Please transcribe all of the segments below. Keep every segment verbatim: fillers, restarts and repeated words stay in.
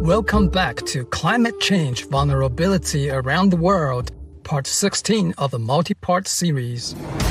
Welcome back to Climate Change Vulnerability Around the World, Part sixteen of the multi-part series.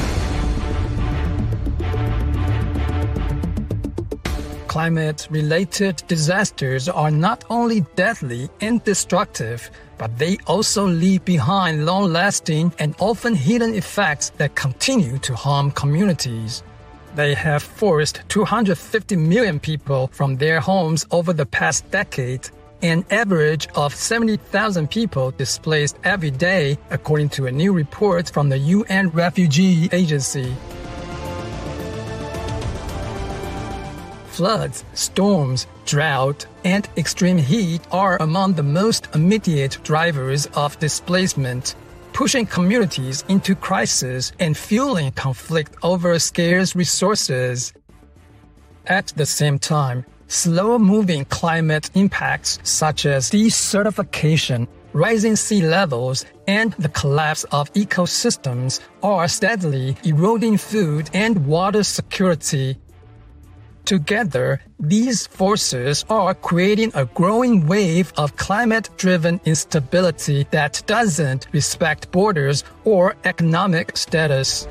Climate-related disasters are not only deadly and destructive, but they also leave behind long-lasting and often hidden effects that continue to harm communities. They have forced two hundred fifty million people from their homes over the past decade, an average of seventy thousand people displaced every day, according to a new report from the U N Refugee Agency. Floods, storms, drought, and extreme heat are among the most immediate drivers of displacement, pushing communities into crisis and fueling conflict over scarce resources. At the same time, slow-moving climate impacts such as desertification, rising sea levels, and the collapse of ecosystems are steadily eroding food and water security. Together, these forces are creating a growing wave of climate-driven instability that doesn't respect borders or economic status.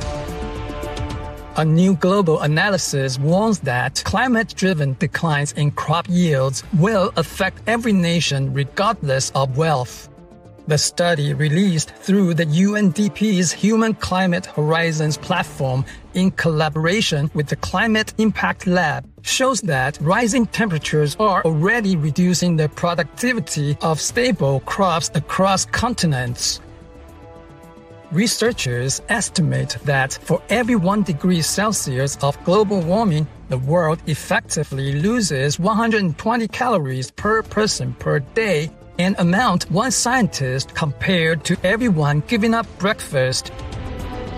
A new global analysis warns that climate-driven declines in crop yields will affect every nation regardless of wealth. The study, released through the U N D P's Human Climate Horizons platform in collaboration with the Climate Impact Lab, shows that rising temperatures are already reducing the productivity of staple crops across continents. Researchers estimate that for every one degree Celsius of global warming, the world effectively loses one hundred twenty calories per person per day, an amount one scientist compared to everyone giving up breakfast.